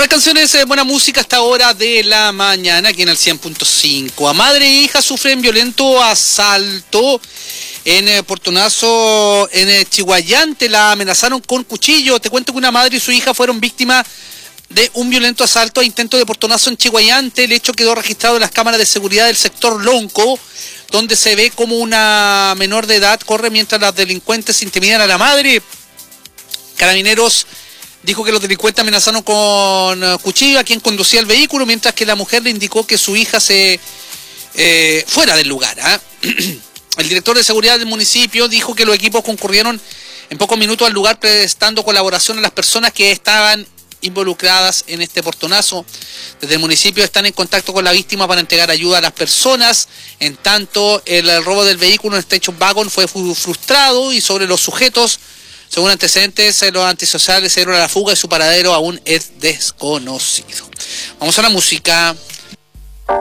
Buenas canciones, buena música hasta hora de la mañana aquí en el 100.5. A madre e hija sufren violento asalto en Portonazo, en Chihuayante. La amenazaron con cuchillo. Te cuento que una madre y su hija fueron víctimas de un violento asalto a intento de Portonazo en Chihuayante. El hecho quedó registrado en las cámaras de seguridad del sector Lonco, donde se ve como una menor de edad corre mientras los delincuentes intimidan a la madre. Carabineros dijo que los delincuentes amenazaron con cuchillo a quien conducía el vehículo, mientras que la mujer le indicó que su hija se fuera del lugar. El director de seguridad del municipio dijo que los equipos concurrieron en pocos minutos al lugar prestando colaboración a las personas que estaban involucradas en este portonazo. Desde el municipio están en contacto con la víctima para entregar ayuda a las personas. En tanto, el robo del vehículo en Station Wagon fue frustrado y sobre los sujetos, según antecedentes, los antisociales se dieron a la fuga y su paradero aún es desconocido. Vamos a la música.